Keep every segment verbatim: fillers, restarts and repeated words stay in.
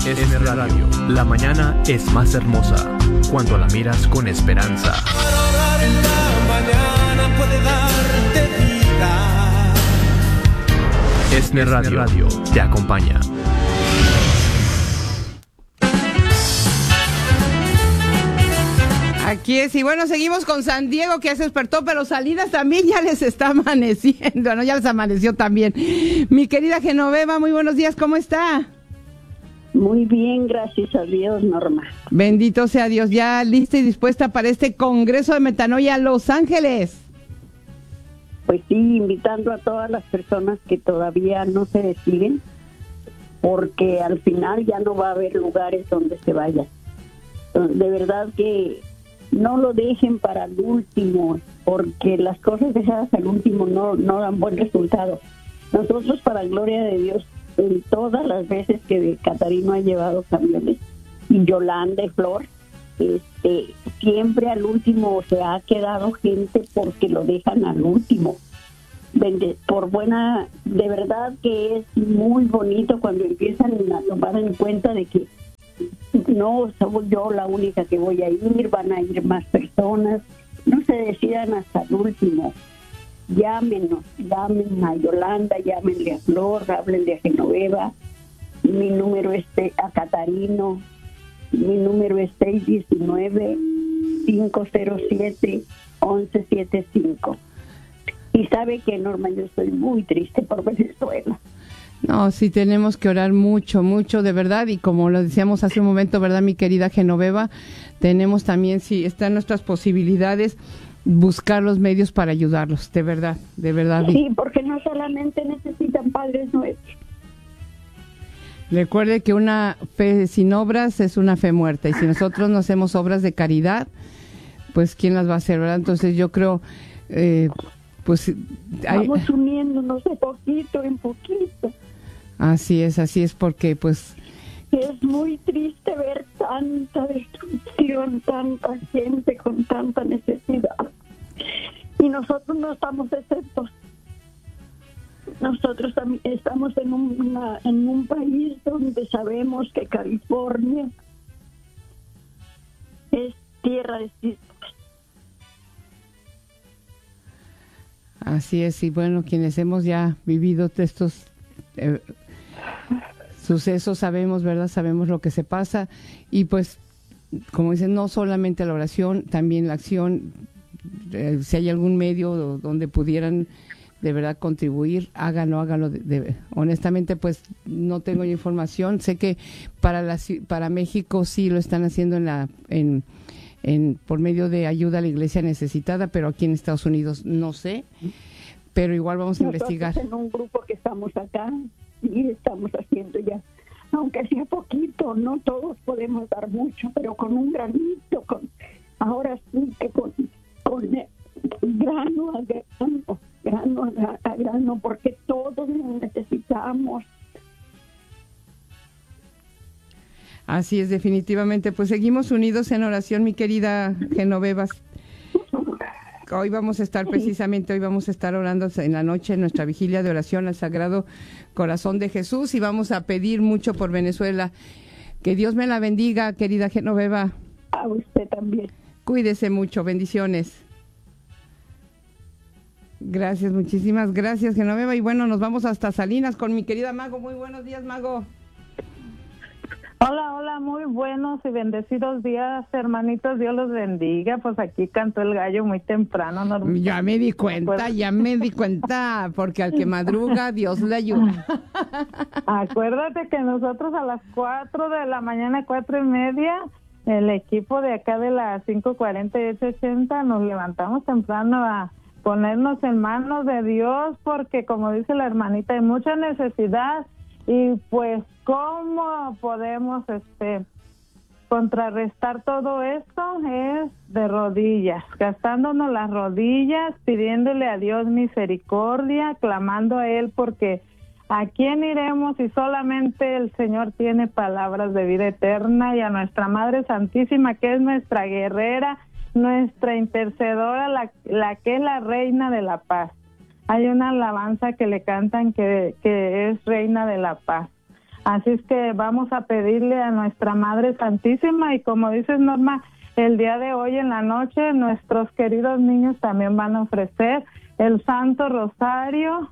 S N Radio. La mañana es más hermosa cuando la miras con esperanza. Para orar en la mañana puede darte vida. S N Radio, Radio te acompaña. Aquí es, y bueno, seguimos con San Diego, que ya se despertó, pero Salinas también ya les está amaneciendo, ¿no? Ya les amaneció también. Mi querida Genoveva, muy buenos días, ¿cómo está? Muy bien, gracias a Dios, Norma. Bendito sea Dios, ya lista y dispuesta para este Congreso de Metanoia Los Ángeles. Pues sí, invitando a todas las personas que todavía no se deciden, porque al final ya no va a haber lugares donde se vayan. De verdad que no lo dejen para el último, porque las cosas dejadas al último no, no dan buen resultado. Nosotros, para gloria de Dios, en todas las veces que Catarino ha llevado camiones, y Yolanda y Flor, este, siempre al último se ha quedado gente porque lo dejan al último. Por buena, de verdad que es muy bonito cuando empiezan a tomar en cuenta de que no soy yo la única que voy a ir, van a ir más personas, no se decidan hasta el último. Llámenos, llamen a Yolanda, llámenle a Flor, háblenle a Genoveva, mi número es a Catarino, mi número es seis uno nueve, cinco cero siete, uno uno siete cinco. Y sabe que, Norma, yo estoy muy triste por Venezuela. No, sí tenemos que orar mucho, mucho, de verdad, y como lo decíamos hace un momento, ¿verdad, mi querida Genoveva? Tenemos también, si están nuestras posibilidades, buscar los medios para ayudarlos, de verdad, de verdad. Sí, porque no solamente necesitan padres nuestros. Recuerde que una fe sin obras es una fe muerta, y si nosotros no hacemos obras de caridad, pues ¿quién las va a hacer, verdad? Entonces yo creo, eh, pues... Hay... Vamos uniéndonos de poquito en poquito. Así es, así es, porque pues... Es muy triste ver tanta destrucción, tanta gente con tanta necesidad. Y nosotros no estamos exentos. Nosotros también estamos en, una, en un país donde sabemos que California es tierra de sismos. Así es, y bueno, quienes hemos ya vivido estos eh, sucesos sabemos, ¿verdad? Sabemos lo que se pasa, y pues, como dicen, no solamente la oración, también la acción. Eh, si hay algún medio donde pudieran de verdad contribuir, háganlo, háganlo. De, de, honestamente, pues no tengo ya información. Sé que para la, para México sí lo están haciendo en la en, en por medio de ayuda a la iglesia necesitada, pero aquí en Estados Unidos no sé. Pero igual vamos a Nosotros investigar. En un grupo que estamos acá y estamos haciendo ya, aunque sea poquito, no todos podemos dar mucho, pero con un granito, con ahora sí que con con grano a grano, grano a grano, porque todos necesitamos. Así es, definitivamente. Pues seguimos unidos en oración, mi querida Genoveva. Hoy vamos a estar precisamente, hoy vamos a estar orando en la noche en nuestra vigilia de oración al Sagrado Corazón de Jesús, y vamos a pedir mucho por Venezuela. Que Dios me la bendiga, querida Genoveva. A usted también. Cuídese mucho, bendiciones. Gracias, muchísimas gracias, Genoveva. Y bueno, nos vamos hasta Salinas con mi querida Mago. Muy buenos días, Mago. Hola, hola, muy buenos y bendecidos días, hermanitos, Dios los bendiga. Pues aquí cantó el gallo muy temprano. ¿No? Ya me di cuenta, pues... ya me di cuenta, porque al que madruga, Dios le ayuda. Acuérdate que nosotros a las cuatro de la mañana, cuatro y media, el equipo de acá de las cinco cuarenta y ocho ochenta, nos levantamos temprano a ponernos en manos de Dios, porque como dice la hermanita, hay mucha necesidad. Y pues, ¿cómo podemos este contrarrestar todo esto? Es de rodillas, gastándonos las rodillas, pidiéndole a Dios misericordia, clamando a Él, porque ¿a quién iremos si solamente el Señor tiene palabras de vida eterna? Y a nuestra Madre Santísima, que es nuestra guerrera, nuestra intercedora, la, la que es la Reina de la Paz. Hay una alabanza que le cantan que, que es Reina de la Paz. Así es que vamos a pedirle a nuestra Madre Santísima, y como dices, Norma, el día de hoy en la noche nuestros queridos niños también van a ofrecer el Santo Rosario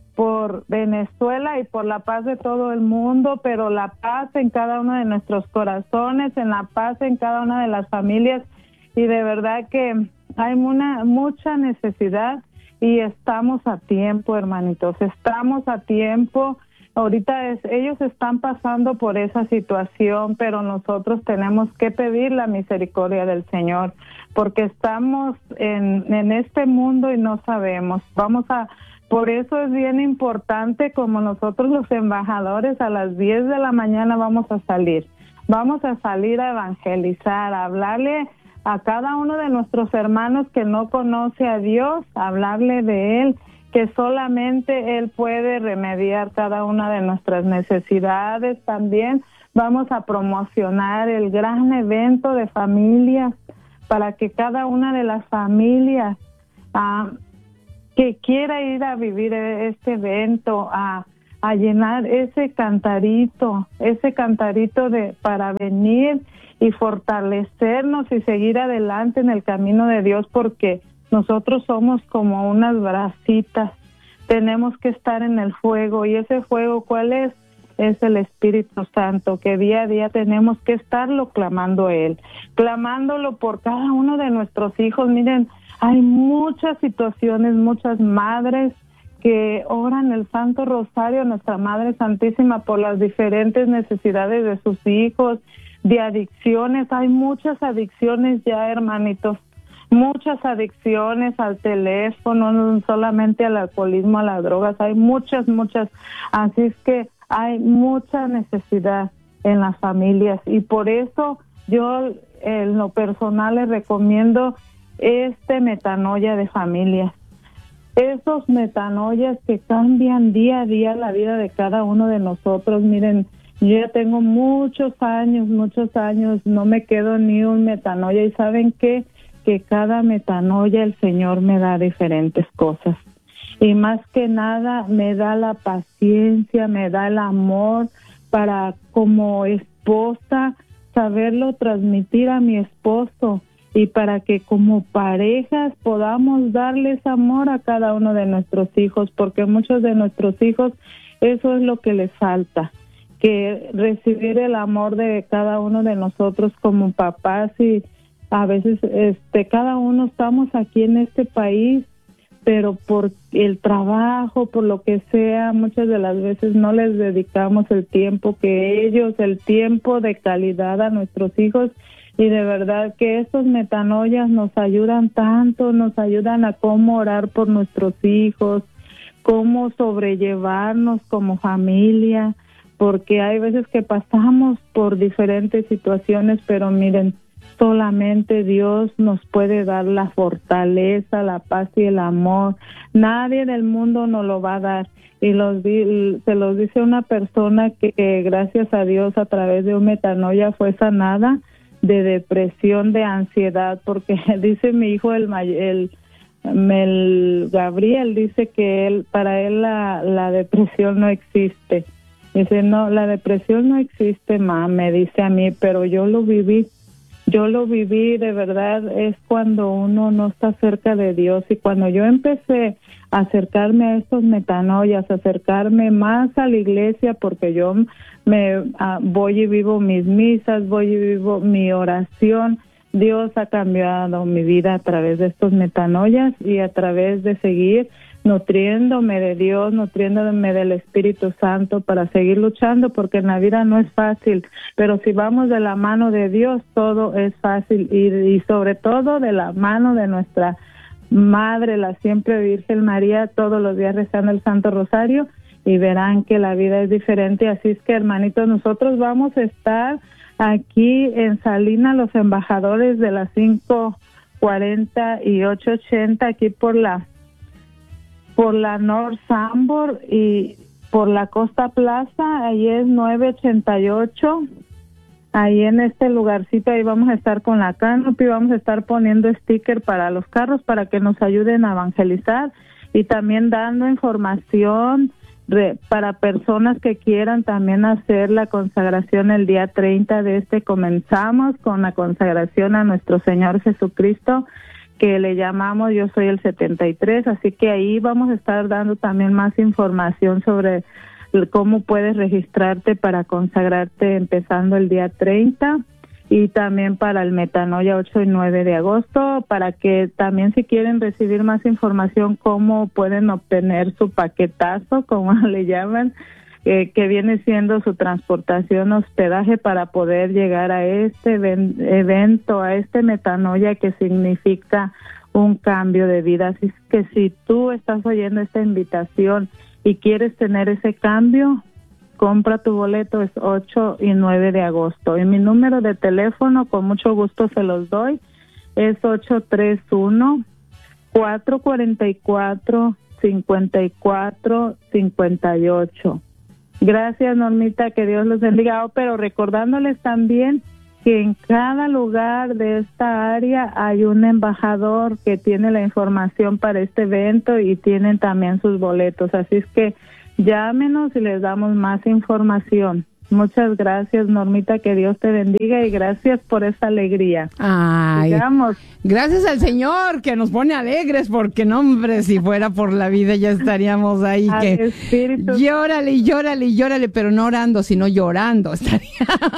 por Venezuela y por la paz de todo el mundo, pero la paz en cada uno de nuestros corazones, en la paz en cada una de las familias, y de verdad que hay una mucha necesidad y estamos a tiempo, hermanitos, estamos a tiempo. Ahorita es, ellos están pasando por esa situación, pero nosotros tenemos que pedir la misericordia del Señor, porque estamos en, en este mundo y no sabemos. Vamos a, por eso es bien importante, como nosotros los embajadores a las diez de la mañana vamos a salir. Vamos a salir a evangelizar, a hablarle a cada uno de nuestros hermanos que no conoce a Dios, a hablarle de Él, que solamente Él puede remediar cada una de nuestras necesidades. También vamos a promocionar el gran evento de familias para que cada una de las familias uh, que quiera ir a vivir este evento, a, a llenar ese cantarito, ese cantarito de para venir y fortalecernos y seguir adelante en el camino de Dios, porque nosotros somos como unas brasitas, tenemos que estar en el fuego, y ese fuego, ¿cuál es? Es el Espíritu Santo, que día a día tenemos que estarlo clamando Él, clamándolo por cada uno de nuestros hijos. Miren, hay muchas situaciones, muchas madres que oran el Santo Rosario, nuestra Madre Santísima, por las diferentes necesidades de sus hijos, de adicciones. Hay muchas adicciones ya, hermanitos, muchas adicciones al teléfono, no solamente al alcoholismo, a las drogas, hay muchas, muchas. Así es que hay mucha necesidad en las familias, y por eso yo en lo personal les recomiendo este metanoia de familias. Esos metanoias que cambian día a día la vida de cada uno de nosotros. Miren, yo ya tengo muchos años, muchos años, no me quedo ni un metanoia, y ¿saben qué? Que cada metanoia el Señor me da diferentes cosas, y más que nada me da la paciencia, me da el amor para, como esposa, saberlo transmitir a mi esposo, y para que como parejas podamos darles amor a cada uno de nuestros hijos, porque muchos de nuestros hijos eso es lo que les falta, que recibir el amor de cada uno de nosotros como papás. Y a veces este cada uno estamos aquí en este país, pero por el trabajo, por lo que sea, muchas de las veces no les dedicamos el tiempo que ellos, el tiempo de calidad a nuestros hijos. Y de verdad que estos metanoias nos ayudan tanto, nos ayudan a cómo orar por nuestros hijos, cómo sobrellevarnos como familia, porque hay veces que pasamos por diferentes situaciones, pero miren, solamente Dios nos puede dar la fortaleza, la paz y el amor. Nadie del mundo nos lo va a dar. Y los di, se los dice una persona que, que gracias a Dios a través de un metanoia fue sanada de depresión, de ansiedad, porque dice mi hijo el, el, el Gabriel, dice que él para él la, la depresión no existe. Dice, no, la depresión no existe, ma, me dice a mí, pero yo lo viví. Yo lo viví, de verdad, es cuando uno no está cerca de Dios. Y cuando yo empecé a acercarme a estos metanoias, a acercarme más a la iglesia, porque yo me uh, voy y vivo mis misas, voy y vivo mi oración, Dios ha cambiado mi vida a través de estos metanoias y a través de seguir nutriéndome de Dios, nutriéndome del Espíritu Santo para seguir luchando, porque en la vida no es fácil, pero si vamos de la mano de Dios, todo es fácil, y, y sobre todo de la mano de nuestra Madre, la siempre Virgen María, todos los días rezando el Santo Rosario, y verán que la vida es diferente. Así es que, hermanitos, nosotros vamos a estar aquí en Salinas, los embajadores de las cinco cuarenta y ocho ochenta, aquí por la por la North Sambor y por la Costa Plaza, ahí es nueve ochenta y ocho, ahí en este lugarcito, ahí vamos a estar con la canopy, vamos a estar poniendo sticker para los carros para que nos ayuden a evangelizar, y también dando información Re, para personas que quieran también hacer la consagración el día treinta de este, comenzamos con la consagración a nuestro Señor Jesucristo, que le llamamos Yo Soy el setenta y tres, así que ahí vamos a estar dando también más información sobre cómo puedes registrarte para consagrarte empezando el día treinta, y también para el Metanoia ocho y nueve de agosto, para que también si quieren recibir más información cómo pueden obtener su paquetazo, como le llaman, eh, que viene siendo su transportación, hospedaje para poder llegar a este even- evento, a este Metanoia que significa un cambio de vida. Así es que si tú estás oyendo esta invitación y quieres tener ese cambio, compra tu boleto, es ocho y nueve de agosto. Y mi número de teléfono, con mucho gusto se los doy, es ocho tres uno, cuatro cuatro cuatro, cinco cuatro cinco ocho. Gracias, Normita, que Dios los bendiga. Oh, pero recordándoles también que en cada lugar de esta área hay un embajador que tiene la información para este evento y tienen también sus boletos. Así es que llámenos y les damos más información. Muchas gracias, Normita, que Dios te bendiga y gracias por esa alegría. Ay, Digamos, gracias al Señor que nos pone alegres, porque no, hombre, si fuera por la vida ya estaríamos ahí al que Espíritu. llórale y llórale y llórale, pero no orando, sino llorando estaría.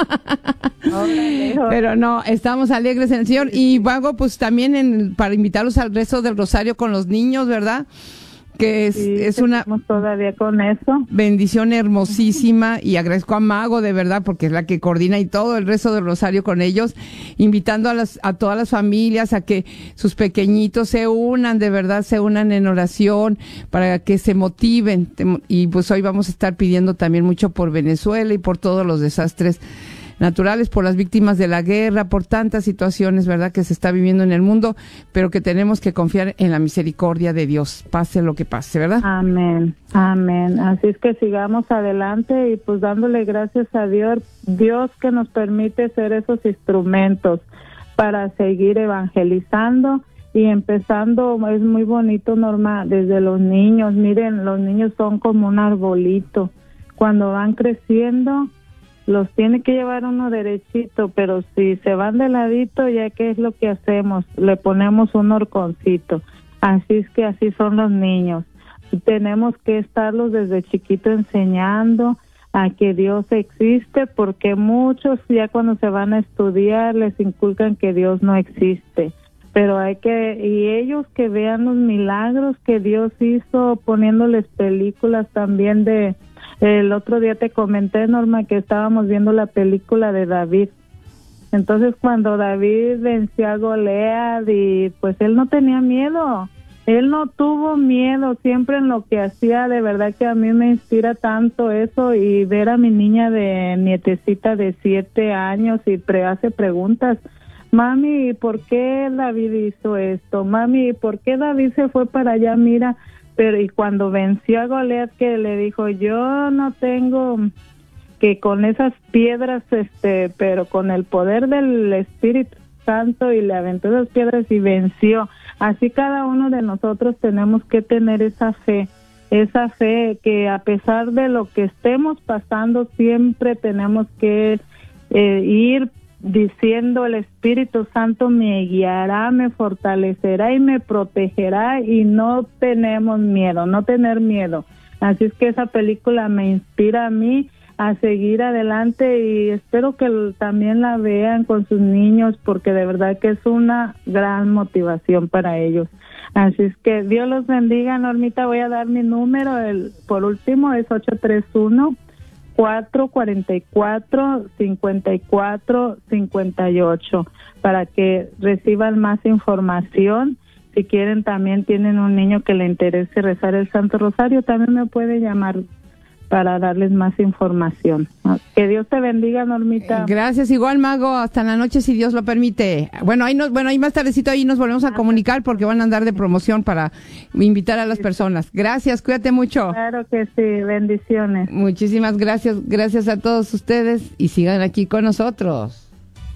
Órale, Pero no, estamos alegres en el Señor. Y Vago, pues también en, para invitarlos al rezo del rosario con los niños, ¿verdad? Que es, sí, es una estamos todavía con eso. bendición hermosísima, y agradezco a Mago de verdad porque es la que coordina y todo el rezo del rosario con ellos, invitando a las a todas las familias a que sus pequeñitos se unan, de verdad se unan en oración para que se motiven. Y pues hoy vamos a estar pidiendo también mucho por Venezuela y por todos los desastres naturales, por las víctimas de la guerra, por tantas situaciones, ¿verdad?, que se está viviendo en el mundo, pero que tenemos que confiar en la misericordia de Dios, pase lo que pase, ¿verdad? Amén, amén. Así es que sigamos adelante y pues dándole gracias a Dios, Dios que nos permite ser esos instrumentos para seguir evangelizando y empezando. Es muy bonito, Norma, desde los niños. Miren, los niños son como un arbolito. Cuando van creciendo, los tiene que llevar uno derechito, pero si se van de ladito, ya que es lo que hacemos, le ponemos un horconcito. Así es que así son los niños. Tenemos que estarlos desde chiquito enseñando a que Dios existe, porque muchos ya cuando se van a estudiar les inculcan que Dios no existe. Pero hay que, y ellos que vean los milagros que Dios hizo poniéndoles películas también de... El otro día te comenté, Norma, que estábamos viendo la película de David. Entonces, cuando David venció a Goliat, y pues él no tenía miedo. Él no tuvo miedo siempre en lo que hacía. De verdad que a mí me inspira tanto eso, y ver a mi niña de nietecita de siete años y pre hace preguntas. Mami, ¿por qué David hizo esto? Mami, ¿por qué David se fue para allá? Mira... Pero y cuando venció a Goliat, que le dijo, yo no tengo que con esas piedras, este, pero con el poder del Espíritu Santo, y le aventó esas piedras y venció. Así cada uno de nosotros tenemos que tener esa fe, esa fe que a pesar de lo que estemos pasando, siempre tenemos que eh, ir diciendo, el Espíritu Santo me guiará, me fortalecerá y me protegerá, y no tenemos miedo, no tener miedo. Así es que esa película me inspira a mí a seguir adelante, y espero que también la vean con sus niños, porque de verdad que es una gran motivación para ellos. Así es que Dios los bendiga. Normita, voy a dar mi número, el por último es ocho tres uno, cuatro cuatro cuatro, cinco cuatro cinco ocho, para que reciban más información. Si quieren, también tienen un niño que le interese rezar el Santo Rosario, también me puede llamar para darles más información. Que Dios te bendiga, Normita. Gracias, igual, Mago, hasta la noche si Dios lo permite. Bueno, ahí nos, bueno, ahí más tardecito ahí nos volvemos a comunicar, porque van a andar de promoción para invitar a las personas. Gracias, cuídate mucho. Claro que sí, bendiciones. Muchísimas gracias, gracias a todos ustedes, y sigan aquí con nosotros.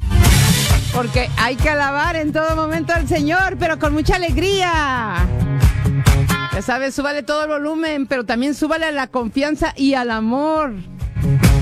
Porque hay que alabar en todo momento al Señor, pero con mucha alegría. Ya sabes, súbale todo el volumen, pero también súbale a la confianza y al amor.